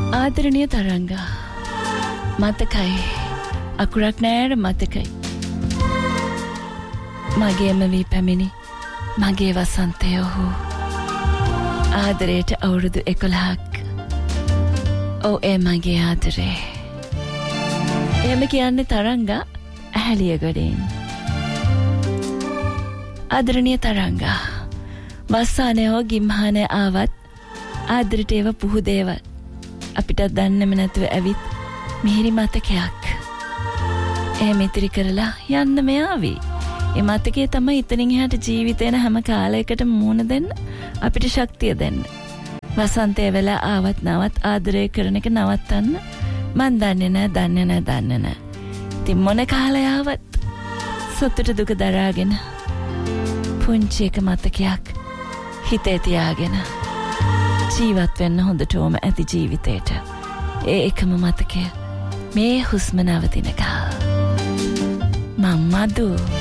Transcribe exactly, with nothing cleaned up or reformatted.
ආදරණීය තරංග මතකයි අකුරක් නෑර මතකයි මගේම වී පැමිණි මගේ වසන්තය ඔහු ආදරයට අවුරුදු එකොළහක් ඔව් ඒ මගේ ආදරේ එහෙම කියන්නේ තරංග ඇහැලියගොඩින් ආදරණීය තරංග වස්සානේ හෝ ගිම්හානේ ආවත් ආදරට ඒව පුහු දේවල් අපිට දන්නෙම නැතුව ඇවිත් මිහිරි මතකයක් එහෙම ඉතිරි කරලා යන්න මෙයාවි ඒ මතකයේ තමයි ඉතින් එහාට ජීවිතේන හැම කාලයකටම මුණ දෙන්න අපිට ශක්තිය දෙන්න වසන්තය වෙලා ආවත් නවත් ආදරය කරන එක නවත්තන්න මන් දන්නේ නැහැ දන්නේ නැහැ දන්නේ නැහැ ඉතින් මොන කාලයාවත් සතුට දුක දරාගෙන පුංචි එක මතකයක් හිතේ තියාගෙන ජීවත් වෙන්න හොඳටම ඇති ජීවිතේට ඒ එකම මතකය මේ හුස්ම නවතිනකල් මම්මදු